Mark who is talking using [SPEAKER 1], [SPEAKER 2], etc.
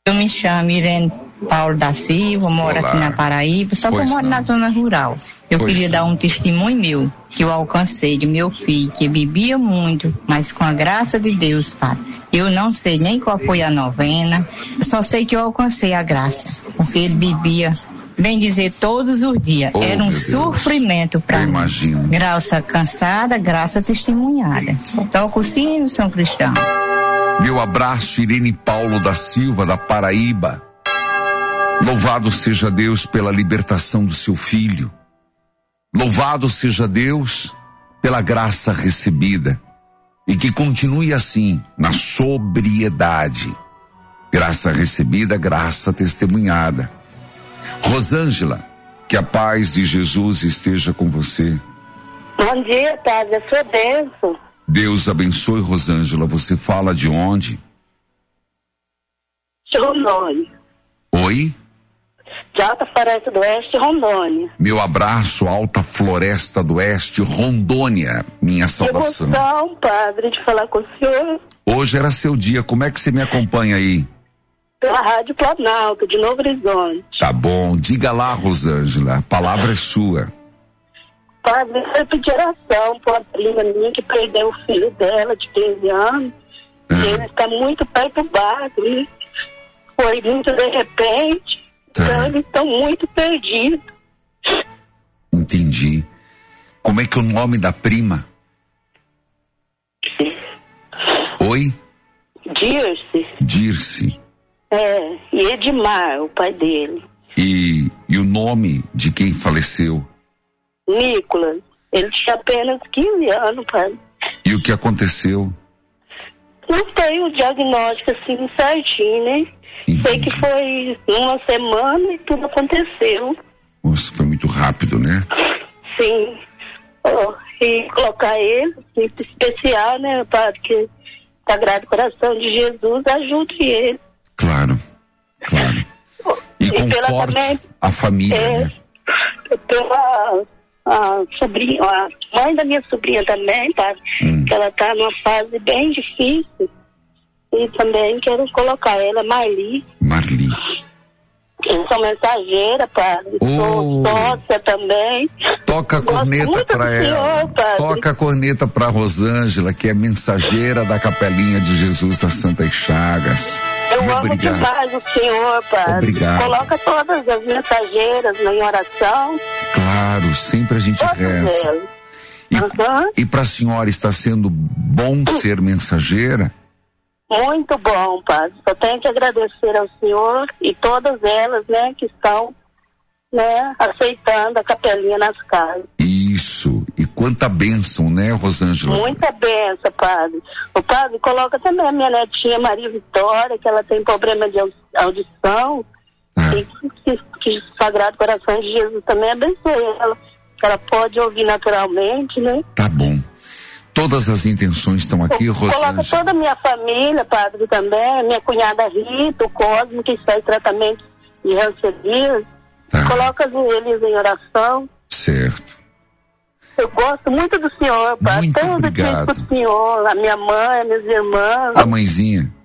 [SPEAKER 1] Eu me chamo Irene Paulo da Silva, moro aqui na Paraíba, só que eu moro na zona rural. Eu queria dar um testemunho meu, que eu alcancei de meu filho, que bebia muito, mas com a graça de Deus, Padre. Eu não sei nem qual foi a novena, só sei que eu alcancei a graça, porque ele bebia, bem dizer, todos os dias. Era um sofrimento para mim.
[SPEAKER 2] Imagino.
[SPEAKER 1] Graça cansada, graça testemunhada. Toca o sino, São Cristão.
[SPEAKER 2] Meu abraço, Irene Paulo da Silva, da Paraíba. Louvado seja Deus pela libertação do seu filho. Louvado seja Deus pela graça recebida. E que continue assim, na sobriedade. Graça recebida, graça testemunhada. Rosângela, que a paz de Jesus esteja com você.
[SPEAKER 3] Bom dia, Padre, a sua bênção.
[SPEAKER 2] Deus abençoe, Rosângela. Você fala de onde?
[SPEAKER 3] Rondônia.
[SPEAKER 2] Oi?
[SPEAKER 3] De Alta Floresta do Oeste, Rondônia.
[SPEAKER 2] Meu abraço, Alta Floresta do Oeste, Rondônia. Minha saudação.
[SPEAKER 3] Emoção, Padre, de falar com o senhor.
[SPEAKER 2] Hoje era seu dia. Como é que você me acompanha aí?
[SPEAKER 3] Pela Rádio Planalto, de Novo Horizonte.
[SPEAKER 2] Tá bom. Diga lá, Rosângela. A palavra é sua.
[SPEAKER 3] Padre, eu pedi oração por uma prima minha que perdeu o filho dela de 15 anos. E ele está muito perturbado. E foi muito de repente. Então eles estão muito perdidos.
[SPEAKER 2] Entendi. Como é que é o nome da prima? Oi? Dirce.
[SPEAKER 3] E Edmar, o pai dele.
[SPEAKER 2] E o nome de quem faleceu?
[SPEAKER 3] Nicolas. Ele tinha apenas 15 anos, pai.
[SPEAKER 2] E o que aconteceu?
[SPEAKER 3] Não tem o diagnóstico assim certinho, né?
[SPEAKER 2] Entendi.
[SPEAKER 3] Sei que foi uma semana e tudo aconteceu.
[SPEAKER 2] Nossa, foi muito rápido, né?
[SPEAKER 3] Sim. E colocar ele, muito especial, né, Padre? Que Sagrado Coração de Jesus ajude ele.
[SPEAKER 2] Claro. E conforte também, a família, né?
[SPEAKER 3] Pela sobrinha, a mãe da minha sobrinha também, Padre, que ela tá numa fase bem difícil. E também quero colocar ela, Marli. Eu sou mensageira, Padre. Sou sócia também.
[SPEAKER 2] Toca a corneta pra ela.
[SPEAKER 3] Senhor,
[SPEAKER 2] toca a corneta pra Rosângela, que é mensageira da Capelinha de Jesus das Santas Chagas.
[SPEAKER 3] Eu amo demais o Senhor, Padre.
[SPEAKER 2] Obrigado.
[SPEAKER 3] Coloca todas as mensageiras em oração.
[SPEAKER 2] Claro, sempre a gente reza. E pra senhora está sendo bom ser mensageira?
[SPEAKER 3] Muito bom, Padre. Só tenho que agradecer ao Senhor e todas elas, né, que estão, né, aceitando a capelinha nas casas.
[SPEAKER 2] Isso. E quanta bênção, né, Rosângela?
[SPEAKER 3] Muita bênção, Padre. O Padre coloca também a minha netinha Maria Vitória, que ela tem problema de audição. E que o Sagrado Coração de Jesus também abençoe ela. Que ela pode ouvir naturalmente, né?
[SPEAKER 2] Tá bom. Todas as intenções estão aqui, Rosângela.
[SPEAKER 3] Coloca toda a minha família, Padre, também, minha cunhada Rita, o Cosmo, que faz tratamento de rancerias. Coloca eles em oração.
[SPEAKER 2] Certo.
[SPEAKER 3] Eu gosto muito do Senhor, Padre.
[SPEAKER 2] Muito obrigado.
[SPEAKER 3] Do Senhor, a minha mãe, minhas irmãs.
[SPEAKER 2] A mãezinha.